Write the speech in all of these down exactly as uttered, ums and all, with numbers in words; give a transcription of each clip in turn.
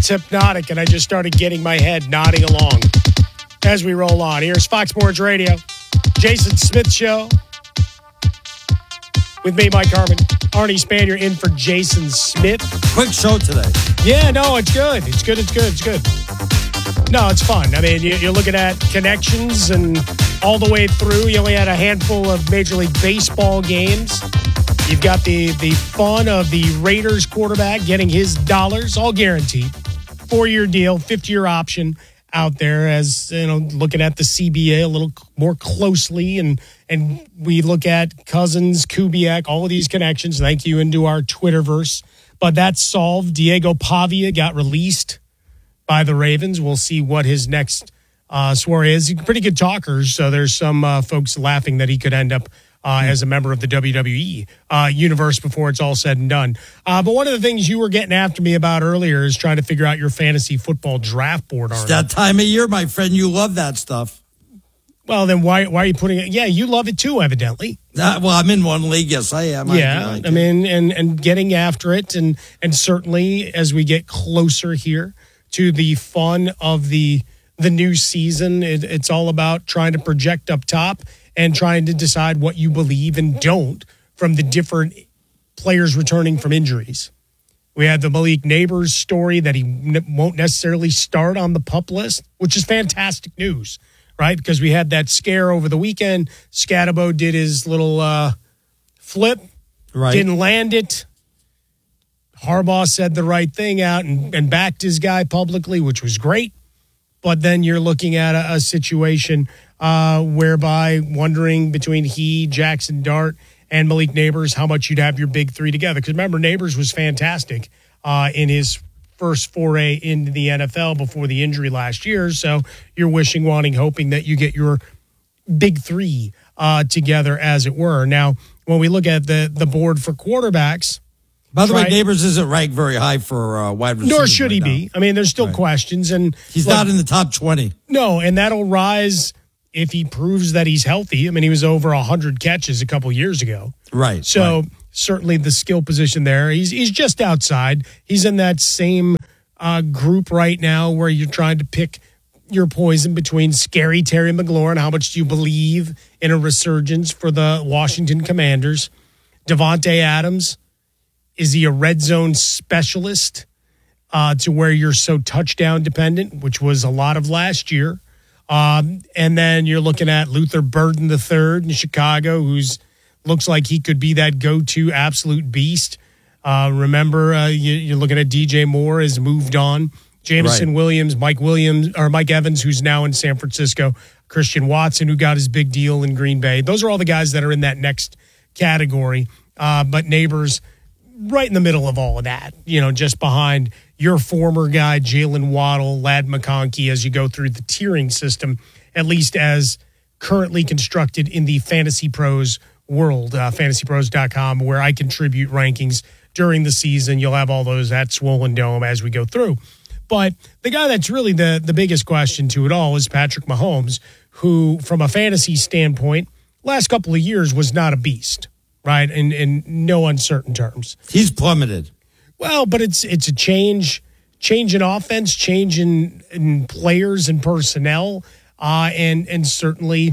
It's hypnotic, and I just started getting my head nodding along as we roll on. Here's Fox Sports Radio, Jason Smith Show. With me, Mike Harmon. Arnie Spanier in for Jason Smith. Quick show today. Yeah, no, it's good. It's good, it's good, it's good. No, it's fun. I mean, you're looking at connections and all the way through. You only had a handful of Major League Baseball games. You've got the, the fun of the Raiders quarterback getting his dollars, all guaranteed. Four-year deal, fifty-year option out there as, you know, looking at the C B A a little more closely. And, and we look at Cousins, Kubiak, all of these connections. Thank you into our Twitterverse. But that's solved. Diego Pavia got released by the Ravens. We'll see what his next uh, soiree is. He's a pretty good talker, so there's some uh, folks laughing that he could end up uh, as a member of the W W E uh, universe before it's all said and done. Uh, but one of the things you were getting after me about earlier is trying to figure out your fantasy football draft board. It's that time of year, my friend. You love that stuff. Well, then why why are you putting it? Yeah, you love it too, evidently. Uh, well, I'm in one league. Yes, I am. Yeah, I, like I mean, and, and getting after it. And, and certainly as we get closer here to the fun of the the new season, it, it's all about trying to project up top and trying to decide what you believe and don't from the different players returning from injuries. We had the Malik Neighbors story that he n- won't necessarily start on the PUP list, which is fantastic news, right? Because we had that scare over the weekend. Scatabo did his little uh, flip, right. Didn't land it. Harbaugh said the right thing out and, and backed his guy publicly, which was great. But then you're looking at a, a situation uh, whereby wondering between he, Jackson Dart, and Malik Neighbors how much you'd have your big three together. Because remember, Neighbors was fantastic uh, in his first foray into the N F L before the injury last year. So you're wishing, wanting, hoping that you get your big three uh, together, as it were. Now, when we look at the, the board for quarterbacks, by the right, way, Neighbors isn't ranked very high for uh, wide receivers. Nor should he right be. now. I mean, there's still right. questions. And he's look, not in the top twenty. No, and that'll rise if he proves that he's healthy. I mean, he was over one hundred catches a couple years ago. Right. So right. certainly the skill position there. He's he's just outside. He's in that same uh, group right now where you're trying to pick your poison between scary Terry McLaurin. How much do you believe in a resurgence for the Washington Commanders? Devontae Adams. Is he a red zone specialist uh, to where you're so touchdown dependent, which was a lot of last year? Um, and then you're looking at Luther Burden the third in Chicago, who's looks like he could be that go-to absolute beast. Uh, remember, uh, you, you're looking at D J Moore has moved on. Jameson right. Williams, Mike Williams, or Mike Evans, who's now in San Francisco. Christian Watson, who got his big deal in Green Bay. Those are all the guys that are in that next category. Uh, but Neighbors, right in the middle of all of that, you know, just behind your former guy, Jalen Waddle, Ladd McConkey, as you go through the tiering system, at least as currently constructed in the Fantasy Pros world, uh, fantasy pros dot com, where I contribute rankings during the season. You'll have all those at Swollen Dome as we go through. But the guy that's really the, the biggest question to it all is Patrick Mahomes, who, from a fantasy standpoint, last couple of years was not a beast. Right, in, in no uncertain terms. He's plummeted. Well, but it's it's a change, change in offense, change in, in players and personnel, uh, and and certainly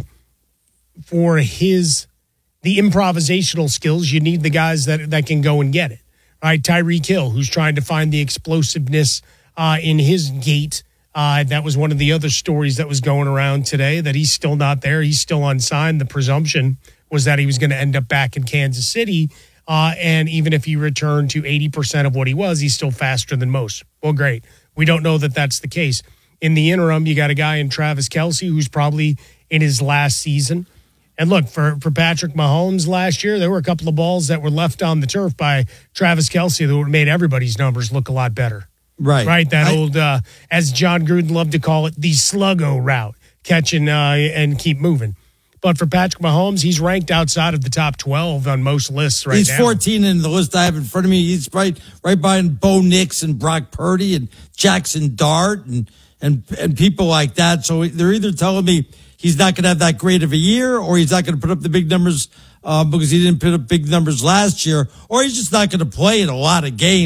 for his the improvisational skills, you need the guys that that can go and get it. Right, Tyreek Hill, who's trying to find the explosiveness uh, in his gait. Uh, that was one of the other stories that was going around today, that he's still not there. He's still unsigned. The presumption was that he was going to end up back in Kansas City. Uh, and even if he returned to eighty percent of what he was, he's still faster than most. Well, great. We don't know that that's the case. In the interim, you got a guy in Travis Kelce who's probably in his last season. And look, for, for Patrick Mahomes last year, there were a couple of balls that were left on the turf by Travis Kelce that would have made everybody's numbers look a lot better. Right. Right, that I, old, uh, as John Gruden loved to call it, the sluggo route, catching uh, and keep moving. But for Patrick Mahomes, he's ranked outside of the top twelve on most lists right he's now. He's fourteen in the list I have in front of me. He's right right behind Bo Nix and Brock Purdy and Jackson Dart and, and, and people like that. So they're either telling me he's not going to have that great of a year, or he's not going to put up the big numbers uh, because he didn't put up big numbers last year, or he's just not going to play in a lot of games.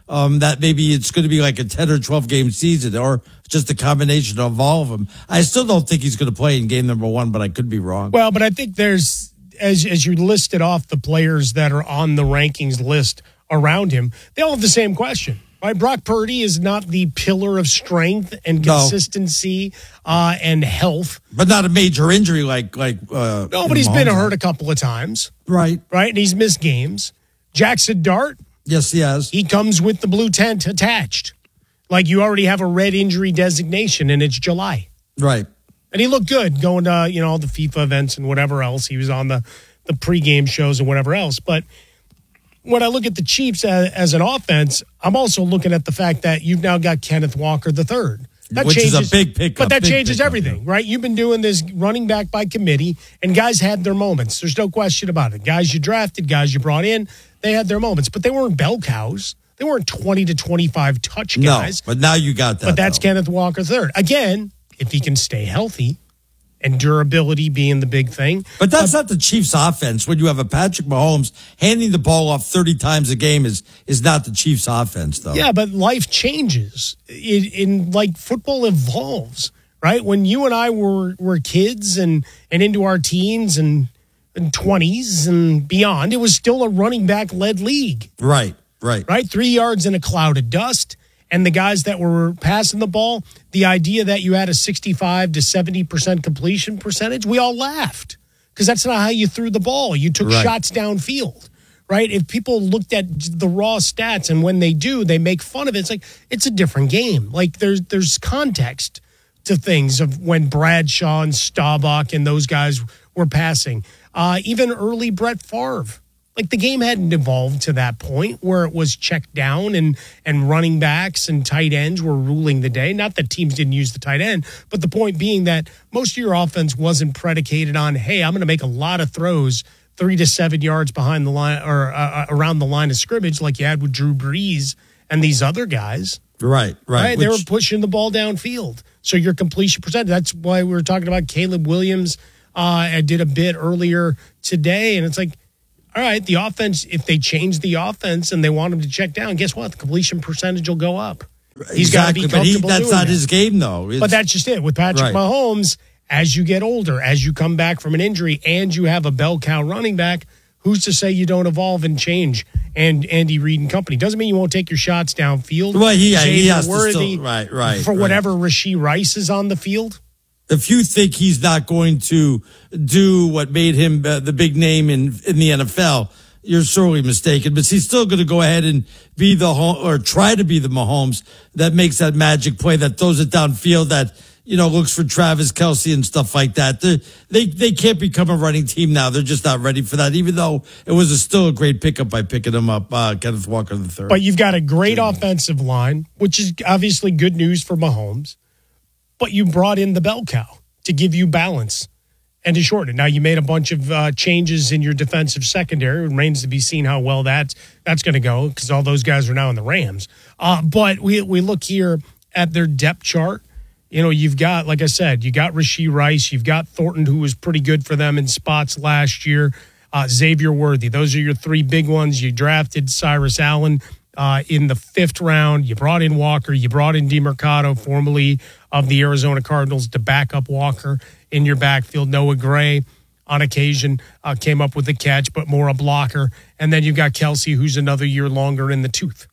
um, that maybe it's going to be like a ten or twelve game season or just a combination of all of them. I still don't think he's going to play in game number one, but I could be wrong. Well, but I think there's, as, as you listed off the players that are on the rankings list around him, they all have the same question. Right, Brock Purdy is not the pillar of strength and consistency no. uh, and health, but not a major injury like like. Uh, no, but he's been hurt a couple of times, right? Right, and he's missed games. Jackson Dart, yes, he has. He comes with the blue tent attached, like you already have a red injury designation, and it's July, right? And he looked good going to you know all the FIFA events and whatever else. He was on the the pregame shows and whatever else, but. When I look at the Chiefs as, as an offense, I'm also looking at the fact that you've now got Kenneth Walker the third. That Which changes, is a big pickup. But that big changes pickup, everything, yeah. right? You've been doing this running back by committee, and guys had their moments. There's no question about it. Guys you drafted, guys you brought in, they had their moments. But they weren't bell cows. They weren't twenty to twenty-five touch guys. No, but now you got that. But that's though. Kenneth Walker third. Again, if he can stay healthy, and durability being the big thing. But that's uh, not the Chiefs' offense. When you have a Patrick Mahomes handing the ball off thirty times a game is is not the Chiefs' offense, though. Yeah, but life changes. In, in like football evolves, right? When you and I were were kids and and into our teens and and twenties and beyond, it was still a running back led league. Right, right, right. Three yards in a cloud of dust. And the guys that were passing the ball, the idea that you had a sixty-five to seventy percent completion percentage, we all laughed because that's not how you threw the ball. You took right. shots downfield, right? If people looked at the raw stats and when they do, they make fun of it. It's like, it's a different game. Like there's, there's context to things of when Bradshaw and Staubach and those guys were passing. Uh, even early Brett Favre. Like the game hadn't evolved to that point where it was checked down and, and running backs and tight ends were ruling the day. Not that teams didn't use the tight end, but the point being that most of your offense wasn't predicated on, hey, I'm going to make a lot of throws three to seven yards behind the line or uh, around the line of scrimmage like you had with Drew Brees and these other guys. Right, right. right? Which, they were pushing the ball downfield. So your completion percentage, that's why we were talking about Caleb Williams. Uh, I did a bit earlier today, and it's like, all right, the offense, if they change the offense and they want him to check down, guess what? The completion percentage will go up. He's got to be comfortable but he, that's doing not that. his game, though. It's, but that's just it. With Patrick right. Mahomes, as you get older, as you come back from an injury, and you have a bell cow running back, who's to say you don't evolve and change? And Andy Reid and company. Doesn't mean you won't take your shots downfield. Well, he, yeah, he has Worthy, to still, right, right. For right. whatever Rashee Rice is on the field. If you think he's not going to do what made him uh, the big name in, in the N F L, you're sorely mistaken. But he's still going to go ahead and be the or try to be the Mahomes that makes that magic play, that throws it downfield, that you know looks for Travis Kelce and stuff like that. They're, they they can't become a running team now. They're just not ready for that. Even though it was a, still a great pickup by picking him up, uh, Kenneth Walker the third. But you've got a great offensive line, which is obviously good news for Mahomes. But you brought in the bell cow to give you balance and to shorten it. Now, you made a bunch of uh, changes in your defensive secondary. It remains to be seen how well that's, that's going to go because all those guys are now in the Rams. Uh, but we we look here at their depth chart. You know, you've got, like I said, you got Rashee Rice. You've got Thornton, who was pretty good for them in spots last year. Uh, Xavier Worthy. Those are your three big ones. You drafted Cyrus Allen uh, in the fifth round. You brought in Walker. You brought in DeMercado, formerly of the Arizona Cardinals, to back up Walker in your backfield. Noah Gray, on occasion, uh, came up with a catch, but more a blocker. And then you've got Kelce, who's another year longer in the tooth.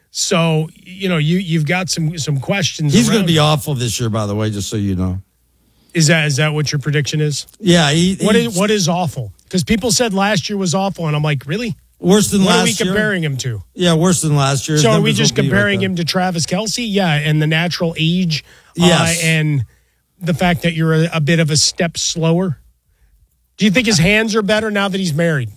So, you know, you, you've got some some questions. He's going to be him. awful this year, by the way, just so you know. Is that is that what your prediction is? Yeah. He, what is what is awful? Because people said last year was awful, and I'm like, really? Worse than what last year? What are we comparing year? him to? Yeah, worse than last year. So are we just comparing him to Travis Kelce? Yeah, and the natural age yes. uh, and the fact that you're a, a bit of a step slower? Do you think his hands are better now that he's married?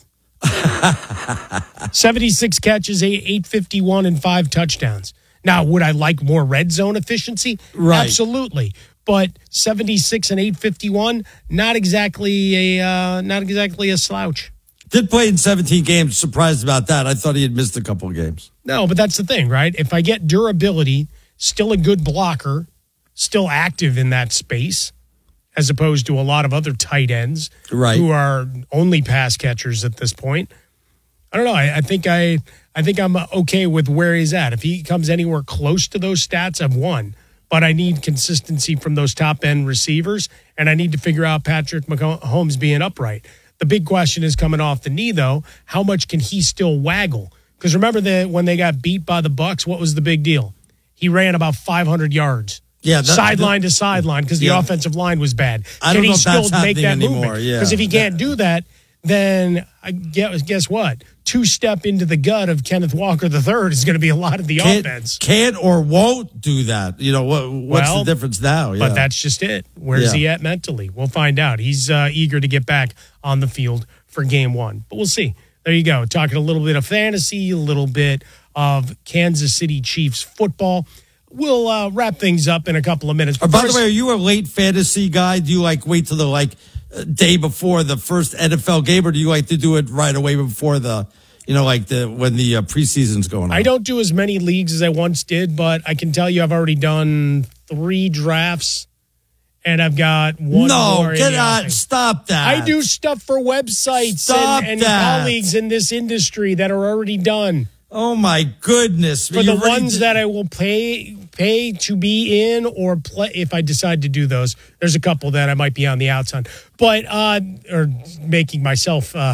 seventy-six catches, eight fifty-one, and five touchdowns. Now, would I like more red zone efficiency? Right. Absolutely. But seventy-six and eight fifty-one, not exactly a uh, not exactly a slouch. Did play in seventeen games. Surprised about that. I thought he had missed a couple of games. No, but that's the thing, right? If I get durability, still a good blocker, still active in that space, as opposed to a lot of other tight ends right. who are only pass catchers at this point. I don't know. I, I think I I think I'm okay with where he's at. If he comes anywhere close to those stats, I've won. But I need consistency from those top-end receivers, and I need to figure out Patrick Mahomes being upright. The big question is coming off the knee, though, how much can he still waggle? Because remember that when they got beat by the Bucs, what was the big deal? He ran about five hundred yards. Yeah, that, sideline to sideline because the yeah. offensive line was bad. I Can don't he know if still that's make happening that anymore. movement? Yeah. Because if he can't do that, then I guess, guess what? Two step into the gut of Kenneth Walker the third is going to be a lot of the can't, offense. Can't or won't do that. You know what? What's well, the difference now? Yeah. But that's just it. Where's yeah. he at mentally? We'll find out. He's uh, eager to get back on the field for game one, but we'll see. There you go. Talking a little bit of fantasy, a little bit of Kansas City Chiefs football. We'll uh, wrap things up in a couple of minutes. Or by the way, are you a late fantasy guy? Do you like wait till the like day before the first N F L game, or do you like to do it right away before the, you know, like the when the uh, preseason's going on? I don't do as many leagues as I once did, but I can tell you I've already done three drafts, and I've got one no, more. get in out! Stop that! I do stuff for websites Stop and, and that. colleagues in this industry that are already done. Oh my goodness! For the ones did. that I will pay pay to be in or play, if I decide to do those, there's a couple that I might be on the outs on, but uh, or making myself uh,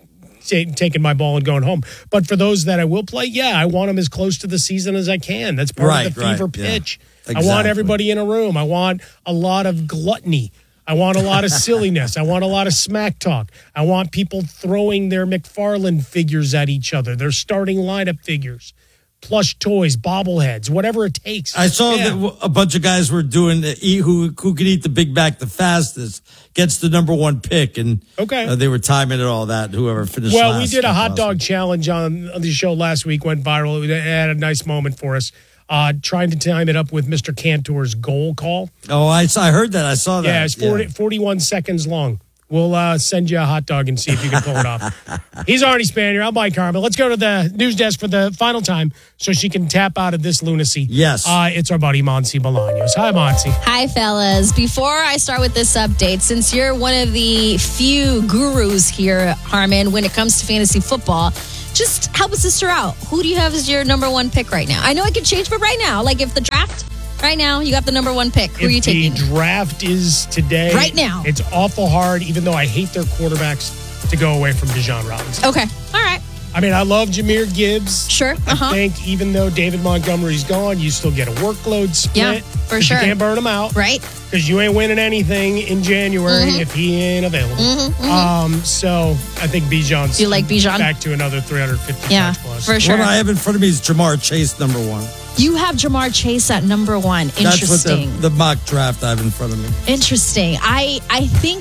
t- taking my ball and going home. But for those that I will play, yeah, I want them as close to the season as I can. That's part right, of the fever right, pitch. Yeah. Exactly. I want everybody in a room. I want a lot of gluttony. I want a lot of silliness. I want a lot of smack talk. I want people throwing their McFarlane figures at each other, their starting lineup figures, plush toys, bobbleheads, whatever it takes. I saw yeah. that a bunch of guys were doing the eat who who could eat the Big Mac the fastest gets the number one pick, and okay. uh, they were timing it all that. Whoever finished. Well, last we did a hot awesome. dog challenge on, on the show last week. Went viral. It had a nice moment for us. Uh, trying to time it up with Mister Cantor's goal call. Oh, I saw, I heard that. I saw that. Yeah, it's forty, yeah. forty-one seconds long. We'll uh, send you a hot dog and see if you can pull it off. He's already Spaniard. I'm Mike Carmen. Let's go to the news desk for the final time so she can tap out of this lunacy. Yes. Uh, it's our buddy, Monsi Bolaños. Hi, Monsi. Hi, fellas. Before I start with this update, since you're one of the few gurus here, Harmon, when it comes to fantasy football, just help a sister out. Who do you have as your number one pick right now? I know it could change, but right now, like if the draft, right now, you got the number one pick. Who if are you taking? the draft is today. Right now. It's awful hard, even though I hate their quarterbacks, to go away from Bijan Robinson. Okay. All right. I mean, I love Jahmyr Gibbs. Sure. Uh-huh. I think even though David Montgomery's gone, you still get a workload split. Yeah, for sure. You can't burn him out. Right. Because you ain't winning anything in January Mm-hmm. if he ain't available. Mm-hmm, mm-hmm. Um, so I think Bijan's You like Bijan? back to another three hundred fifty Yeah, catch plus. for sure. What I have in front of me is Jamar Chase, number one. You have Jamar Chase at number one. That's what Interesting. the, the mock draft I have in front of me. Interesting. I I think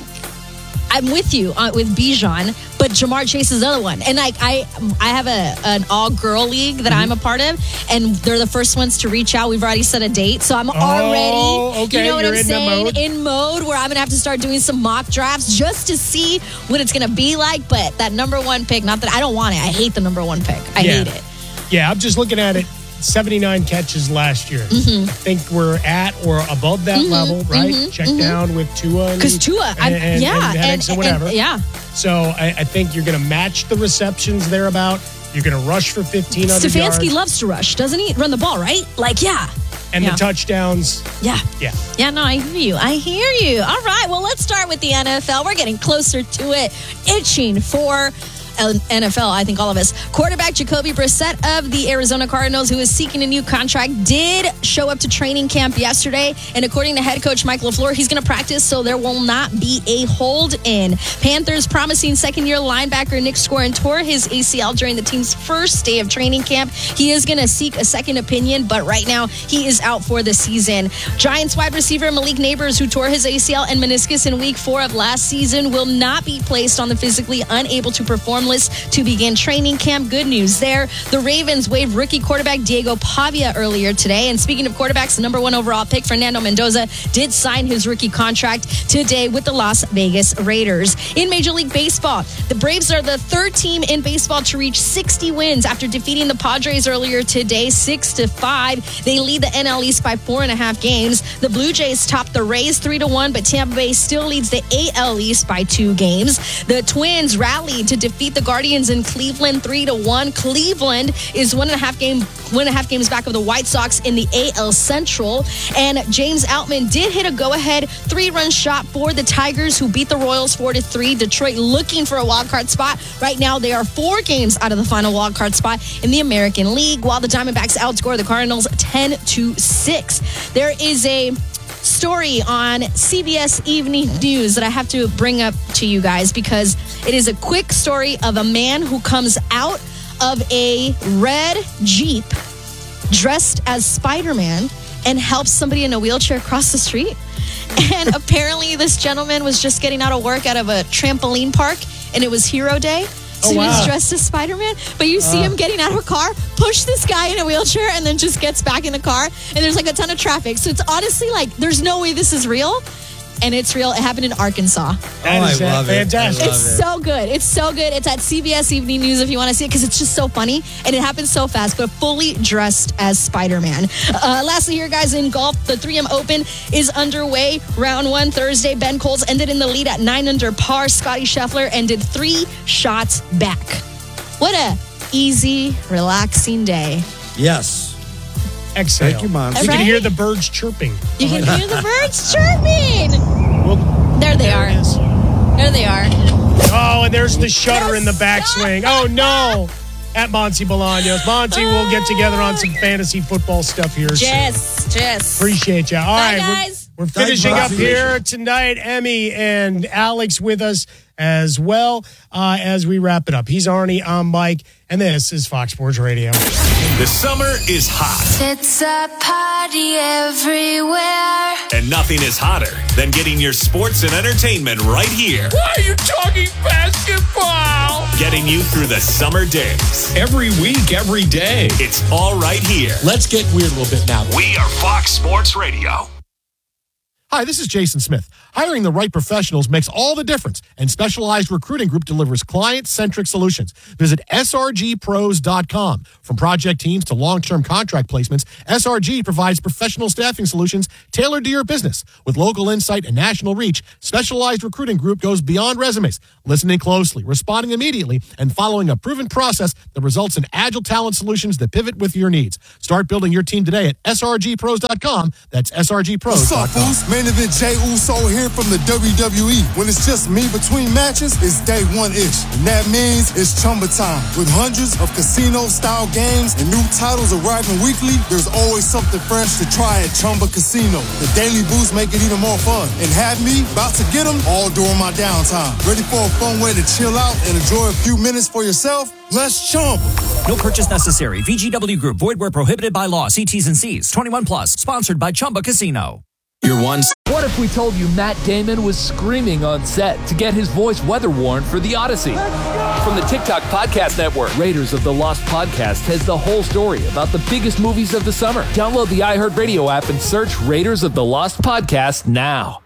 I'm with you uh, with Bijan, but Jamar Chase is the other one. And like I I have a an all girl league that mm-hmm. I'm a part of, and they're the first ones to reach out. We've already set a date, so I'm Oh, already okay, you know what you're I'm in the saying mode. in mode where I'm gonna have to start doing some mock drafts just to see what it's gonna be like. But that number one pick, not that I don't want it. I hate the number one pick. I Yeah. hate it. Yeah, I'm just looking at it. seventy-nine catches last year. Mm-hmm. I think we're at or above that Mm-hmm, level, right? mm-hmm, Check mm-hmm. down with Tua. Because Tua, I'm, and, and, yeah, and headaches and, and, whatever. and- yeah. So I, I think you're going to match the receptions thereabout. You're going to rush for fifteen hundred Stefanski yards. loves to rush, doesn't he? Run the ball, right? Like, yeah. And yeah. the touchdowns. Yeah. Yeah. Yeah, no, I hear you. I hear you. All right, well, let's start with the N F L. We're getting closer to it. Itching for N F L, I think all of us. Quarterback Jacoby Brissett of the Arizona Cardinals, who is seeking a new contract, did show up to training camp yesterday. And according to head coach Mike LaFleur, he's going to practice, so there will not be a hold in. Panthers promising second-year linebacker Nick Scorin tore his A C L during the team's first day of training camp. He is going to seek a second opinion, but right now he is out for the season. Giants wide receiver Malik Neighbors, who tore his A C L and meniscus in week four of last season, will not be placed on the physically unable to perform list to begin training camp. Good news there. The Ravens waived rookie quarterback Diego Pavia earlier today. And speaking of quarterbacks, the number one overall pick, Fernando Mendoza, did sign his rookie contract today with the Las Vegas Raiders. In Major League Baseball, the Braves are the third team in baseball to reach sixty wins after defeating the Padres earlier today, six to five. They lead the N L East by four and a half games. The Blue Jays topped the Rays three to one, but Tampa Bay still leads the A L East by two games. The Twins rallied to defeat beat the Guardians in Cleveland three to one. Cleveland is one and a half game one and a half games back of the White Sox in the A L Central. And James Outman did hit a go-ahead three-run shot for the Tigers, who beat the Royals four to three. Detroit looking for a wild card spot. Right now, they are four games out of the final wild card spot in the American League, while the Diamondbacks outscore the Cardinals ten to six. There is a story on C B S Evening News that I have to bring up to you guys, because it is a quick story of a man who comes out of a red Jeep dressed as Spider-Man and helps somebody in a wheelchair cross the street. And apparently this gentleman was just getting out of work out of a trampoline park, and it was Hero Day. So Oh, wow. he was dressed as Spider-Man, but you see Uh. him getting out of a car, push this guy in a wheelchair, and then just gets back in the car. And there's like a ton of traffic. So it's honestly like, there's no way this is real. And it's real. It happened in Arkansas. That Oh, is I love it. fantastic. I love It's so good. It's so good. It's at C B S Evening News if you want to see it, because it's just so funny. And it happens so fast, but fully dressed as Spider-Man. Uh, lastly here, guys, in golf, the three M Open is underway. Round one Thursday. Ben Coles ended in the lead at nine under par. Scotty Scheffler ended three shots back. What a easy, relaxing day. Yes. Exhale. Thank you, Mom. You Right? can hear the birds chirping. You can hear the birds chirping. Well, There they are. there it is. There they are. Oh, and there's the shutter in the backswing. Oh, no. At Monty Bolaños. Monty, we'll get together on some fantasy football stuff here soon. Jess, Jess. Appreciate you. All Bye, right, we're- guys. We're, Thanks, finishing up Monty. here tonight. Emmy and Alex with us as well uh, as we wrap it up. He's Arnie, I'm Mike, and this is Fox Sports Radio. The summer is hot, It's a party everywhere. and nothing is hotter than getting your sports and entertainment right here. Why are you talking basketball? Getting you through the summer days. Every week, every day. It's all right here. Let's get weird a little bit now. We are Fox Sports Radio. Hi, this is Jason Smith. Hiring the right professionals makes all the difference, and Specialized Recruiting Group delivers client-centric solutions. Visit S R G pros dot com. From project teams to long-term contract placements, S R G provides professional staffing solutions tailored to your business. With local insight and national reach, Specialized Recruiting Group goes beyond resumes, listening closely, responding immediately, and following a proven process that results in agile talent solutions that pivot with your needs. Start building your team today at S R G pros dot com. That's S R G pros dot com. What's up, fools? Main event Jey Uso here from the W W E. When it's just me between matches, it's day one-ish. And that means it's Chumba time. With hundreds of casino-style games and new titles arriving weekly, there's always something fresh to try at Chumba Casino. The daily boosts make it even more fun. And have me about to get them all during my downtime. Ready for a fun way to chill out and enjoy a few minutes for yourself? Let's Chumba. No purchase necessary. V G W Group. Void where prohibited by law. See T's and C's. twenty-one plus. Sponsored by Chumba Casino. Your one. What if we told you Matt Damon was screaming on set to get his voice weather worn for the Odyssey? From the TikTok Podcast Network, Raiders of the Lost Podcast has the whole story about the biggest movies of the summer. Download the iHeartRadio app and search Raiders of the Lost Podcast now.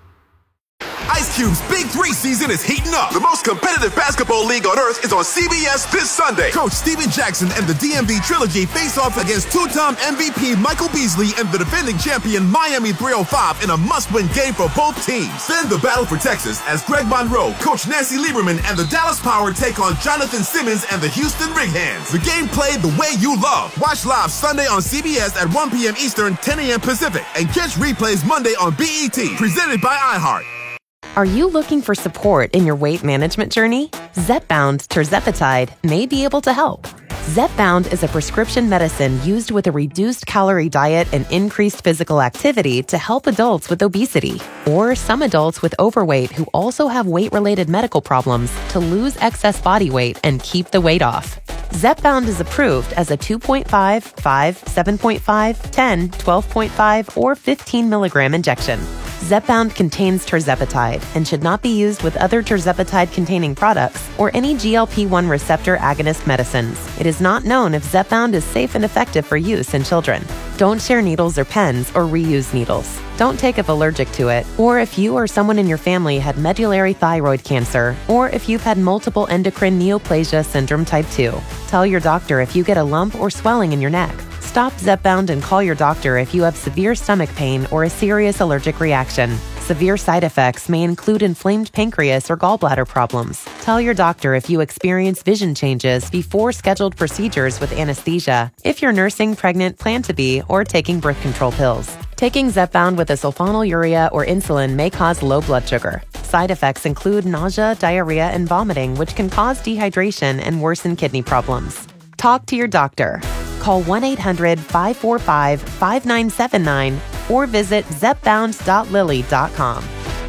Ice Cube's Big Three season is heating up. The most competitive basketball league on earth is on C B S this Sunday. Coach Steven Jackson and the D M V Trilogy face off against two-time M V P Michael Beasley and the defending champion Miami three oh five in a must-win game for both teams. Then the battle for Texas as Greg Monroe, Coach Nancy Lieberman, and the Dallas Power take on Jonathan Simmons and the Houston Rig Hands. The game played the way you love. Watch live Sunday on C B S at one p.m. Eastern, ten a.m. Pacific, and catch replays Monday on B E T, presented by iHeart. Are you looking for support in your weight management journey? Zepbound tirzepatide may be able to help. Zepbound is a prescription medicine used with a reduced calorie diet and increased physical activity to help adults with obesity or some adults with overweight who also have weight-related medical problems to lose excess body weight and keep the weight off. Zepbound is approved as a two point five, five, seven point five, ten, twelve point five, or fifteen milligram injection. Zepbound contains tirzepatide and should not be used with other tirzepatide-containing products or any G L P one receptor agonist medicines. It is not known if Zepbound is safe and effective for use in children. Don't share needles or pens or reuse needles. Don't take if allergic to it, or if you or someone in your family had medullary thyroid cancer, or if you've had multiple endocrine neoplasia syndrome type two. Tell your doctor if you get a lump or swelling in your neck. Stop Zepbound and call your doctor if you have severe stomach pain or a serious allergic reaction. Severe side effects may include inflamed pancreas or gallbladder problems. Tell your doctor if you experience vision changes before scheduled procedures with anesthesia, if you're nursing, pregnant, plan to be, or taking birth control pills. Taking Zepbound with a sulfonylurea or insulin may cause low blood sugar. Side effects include nausea, diarrhea, and vomiting, which can cause dehydration and worsen kidney problems. Talk to your doctor. Call one eight hundred five four five five nine seven nine or visit zepbound dot lilly dot com.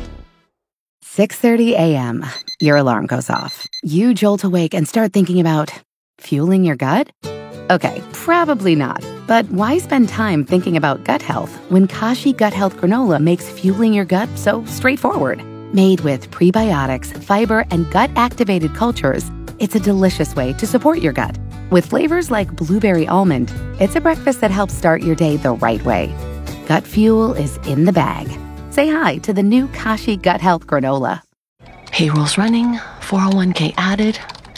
six thirty a.m. Your alarm goes off. You jolt awake and start thinking about fueling your gut? Okay, probably not. But why spend time thinking about gut health when Kashi Gut Health Granola makes fueling your gut so straightforward? Made with prebiotics, fiber, and gut-activated cultures, it's a delicious way to support your gut. With flavors like blueberry almond, it's a breakfast that helps start your day the right way. Gut fuel is in the bag. Say hi to the new Kashi Gut Health Granola. Payroll's running, four oh one k added.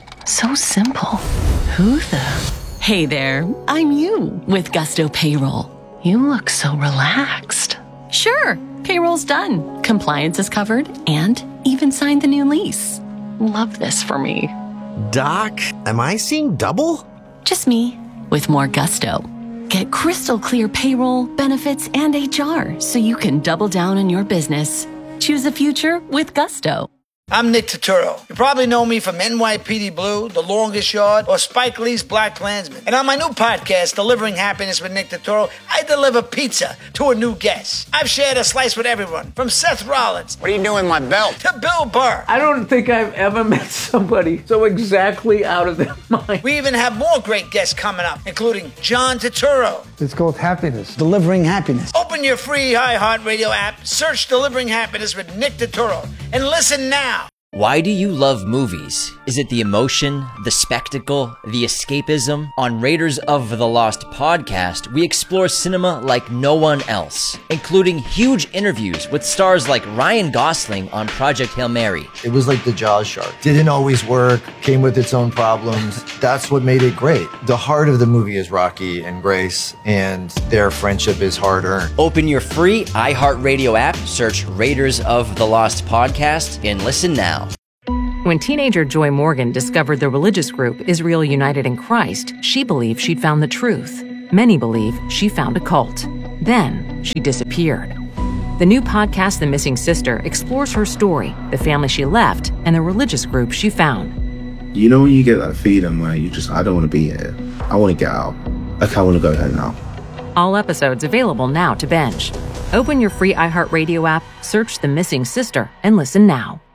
So simple. Who the... Hey there, I'm you with Gusto Payroll. You look so relaxed. Sure, payroll's done. Compliance is covered and even signed the new lease. Love this for me. Doc, am I seeing double? Just me with more Gusto. Get crystal clear payroll, benefits, and H R so you can double down on your business. Choose a future with Gusto. I'm Nick Turturro. You probably know me from N Y P D Blue, The Longest Yard, or Spike Lee's Black Klansman. And on my new podcast, Delivering Happiness with Nick Turturro, I deliver pizza to a new guest. I've shared a slice with everyone, from Seth Rollins. What are you doing with my belt? To Bill Burr. I don't think I've ever met somebody so exactly out of their mind. We even have more great guests coming up, including John Turturro. It's called Happiness. Delivering Happiness. Open your free iHeartRadio app, search Delivering Happiness with Nick Turturro, and listen now. Why do you love movies? Is it the emotion, the spectacle, the escapism? On Raiders of the Lost podcast, we explore cinema like no one else, including huge interviews with stars like Ryan Gosling on Project Hail Mary. It was like the Jaws shark. Didn't always work, came with its own problems. That's what made it great. The heart of the movie is Rocky and Grace, and their friendship is hard-earned. Open your free iHeartRadio app, search Raiders of the Lost podcast, and listen now. When teenager Joy Morgan discovered the religious group Israel United in Christ, she believed she'd found the truth. Many believe she found a cult. Then she disappeared. The new podcast, The Missing Sister, explores her story, the family she left, and the religious group she found. You know when you get that feeling where you just, I don't want to be here. I want to get out. Like, I want to go there now. All episodes available now to binge. Open your free iHeartRadio app, search The Missing Sister, and listen now.